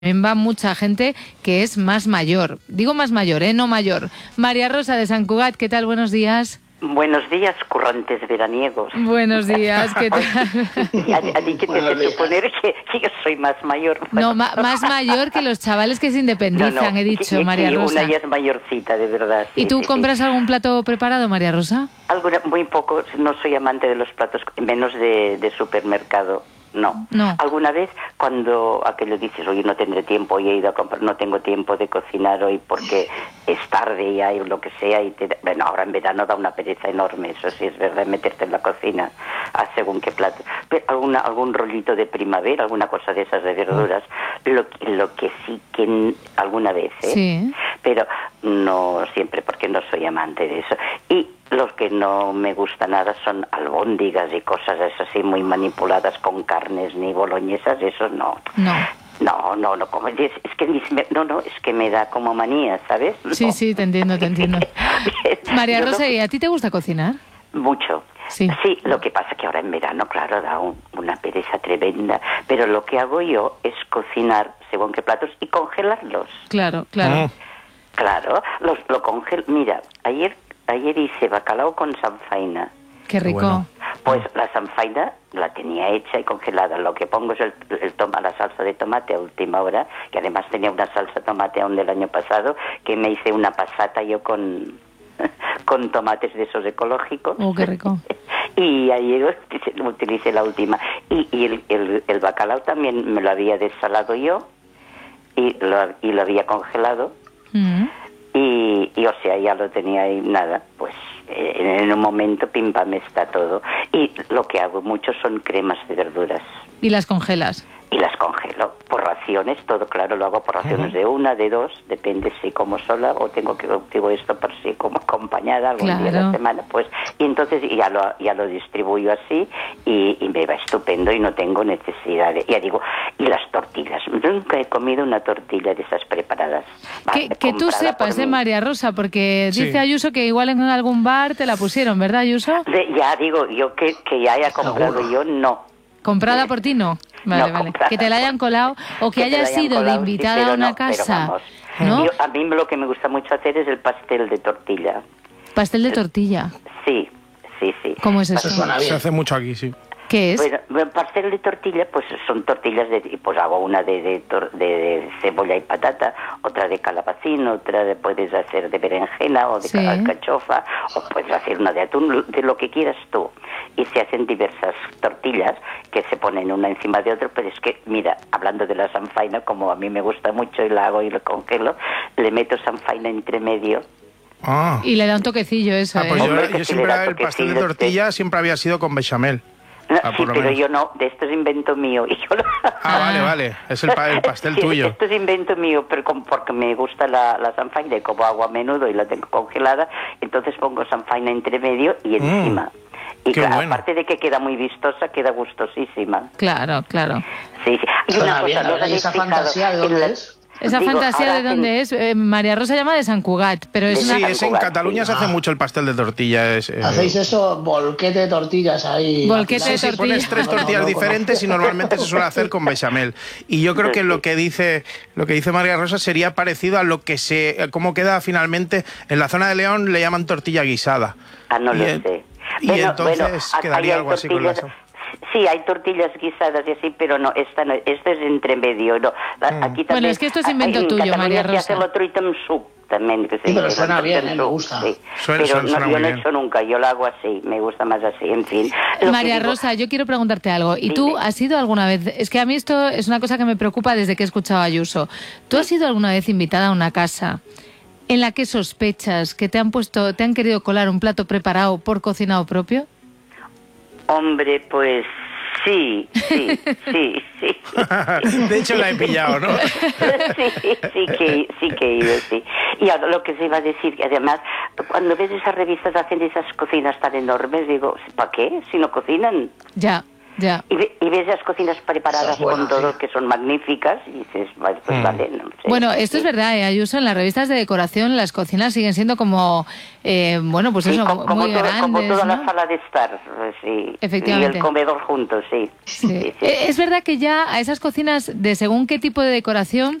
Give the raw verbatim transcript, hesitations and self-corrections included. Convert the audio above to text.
Va mucha gente que es más mayor. Digo más mayor, ¿eh? No mayor. María Rosa de Sant Cugat, ¿qué tal? Buenos días. Buenos días, currantes veraniegos. Buenos días, ¿qué tal? A, a ti que te hace suponer que, que yo soy más mayor. No, ma, más mayor que los chavales que se independizan, no, no, he dicho, que, María que Rosa. Una ya es mayorcita, de verdad. Sí, ¿Y tú sí, compras sí. algún plato preparado, María Rosa? Alguna, muy poco, no soy amante de los platos, menos de, de supermercado. No. no. Alguna vez cuando aquello dices, oye, no tendré tiempo, hoy he ido a comprar, no tengo tiempo de cocinar hoy porque es tarde ya y lo que sea, y te, bueno, ahora en verano da una pereza enorme, eso sí es verdad, meterte en la cocina a según qué plato. Pero alguna, algún rollito de primavera, alguna cosa de esas de verduras, lo, lo que sí que alguna vez, ¿eh? Sí. Pero no siempre, porque no soy amante de eso. Y los que no me gusta nada son albóndigas y cosas esas así muy manipuladas con carnes ni boloñesas, eso no. No. No, no, no, como, es, es que no, no, es que me da como manía, ¿sabes? Sí, no. sí, te entiendo, te entiendo. María Yo Rosa, no, ¿y a ti te gusta cocinar? Mucho. Sí. Sí, lo que pasa que ahora en verano, claro, da un, una pereza tremenda, pero lo que hago yo es cocinar según qué platos y congelarlos. Claro, claro. Mm. Claro, los, lo congelo. Mira, ayer ayer hice bacalao con sanfaina. Qué rico. Bueno. Pues la sanfaina la tenía hecha y congelada. Lo que pongo es el, el toma, la salsa de tomate a última hora, que además tenía una salsa de tomate aún del año pasado, que me hice una pasata yo con, con tomates de esos ecológicos. Oh, qué rico. Y ayer utilicé la última. Y, y el, el, el bacalao también me lo había desalado yo y lo, y lo había congelado. Mm. Y, y o sea, ya lo tenía ahí, nada, pues eh, en un momento pim pam está todo. Y lo que hago mucho son cremas de verduras. ¿Y las congelas? Y las congelo por raciones, todo claro, lo hago por raciones uh-huh. de una, de dos, depende si como sola o tengo que digo esto por si como acompañada algún claro. día de la semana, pues, y entonces ya lo, ya lo distribuyo así y, y me va estupendo y no tengo necesidad de, ya digo, y las tortillas, nunca he comido una tortilla de esas preparadas. Que, que tú sepas, eh, María Rosa, porque sí. dice Ayuso que igual en algún bar te la pusieron, ¿verdad, Ayuso? De, ya digo, yo que, que ya haya comprado Seguro. yo, no. ¿Comprada por ti no? Vale, no, vale. Que te la hayan colado o que, que hayas sido colado, de invitada sí, a una no, casa. ¿No? Yo, a mí lo que me gusta mucho hacer es el pastel de tortilla. ¿Pastel de tortilla? Sí, sí, sí. ¿Cómo es eso? Se hace mucho aquí, sí. ¿Qué es? Bueno, pastel de tortilla, pues son tortillas de, pues hago una de, de, de, de cebolla y patata, otra de calabacín, otra de, puedes hacer de berenjena o de sí. alcachofa, o puedes hacer una de atún, de lo que quieras tú. Y se hacen diversas tortillas que se ponen una encima de otra, pero es que, mira, hablando de la sanfaina, como a mí me gusta mucho y la hago y lo congelo, le meto sanfaina entre medio. Ah. Y le da un toquecillo eso, ah, pues ¿eh? yo, Hombre, yo siempre el pastel de tortilla de... siempre había sido con bechamel. No, ah, sí, pero menos. yo no, de esto es invento mío. Y yo lo... Ah, vale, vale, es el, el pastel sí, tuyo. Esto es invento mío, pero como, porque me gusta la, la sanfaina y como hago a menudo y la tengo congelada, entonces pongo sanfaina entre medio y encima. Mm, y claro, bueno. aparte de que queda muy vistosa, queda gustosísima. Claro, claro. Sí, sí. Y una cosa, bien, no ¿y esa fantasía de dónde es? Esa Digo, fantasía de dónde en... es, eh, María Rosa llama de Sant Cugat, pero es sí, una... es en Cataluña sí. se hace mucho el pastel de tortilla. Es, eh... Hacéis eso, volquete de tortillas ahí. Volquete de sí, tortillas. Pones tres tortillas no, no, diferentes y normalmente se suele hacer con bechamel. Y yo creo que lo que dice lo que dice María Rosa sería parecido a lo que se cómo queda finalmente en la zona de León, le llaman tortilla guisada. Ah, no y lo el, sé. Y bueno, entonces bueno, quedaría algo así con la... Sí, hay tortillas guisadas y así, pero no, esta no, esto es entre medio. No. Mm. Aquí también, bueno, es que esto es invento tuyo, María Rosa. Se hace el truitamsuc también. Que se sí, pero suena bien, ¿eh? Me gusta. Sí. Suena, pero suena, no, suena yo no he bien. hecho nunca, yo lo hago así, me gusta más así, en fin. Lo María digo, Rosa, yo quiero preguntarte algo. ¿Y dime. tú has ido alguna vez, es que a mí esto es una cosa que me preocupa desde que he escuchado a Ayuso, ¿tú has ido alguna vez invitada a una casa en la que sospechas que te han puesto, te han querido colar un plato preparado por cocinado propio? Hombre, pues... Sí, sí, sí, sí. De hecho la he pillado, ¿no? sí, sí que, sí que he ido, sí. Y ahora lo que se iba a decir, que además, cuando ves esas revistas hacen esas cocinas tan enormes, digo, ¿para qué? Si no cocinan. Ya. Ya. Y, ve, y ves las cocinas preparadas Bueno, con todo, sí. que son magníficas, y dices, vale, pues Mm. vale. No sé, Bueno, sí, esto es sí. verdad, ¿eh, Ayuso? En las revistas de decoración las cocinas siguen siendo como, eh, bueno, pues Sí, eso, como, como muy todo- grandes, como toda ¿no? la sala de estar, eh, sí. Efectivamente. Y el comedor juntos, sí. Sí. Sí, sí. Eh, Es verdad que ya a esas cocinas, de según qué tipo de decoración,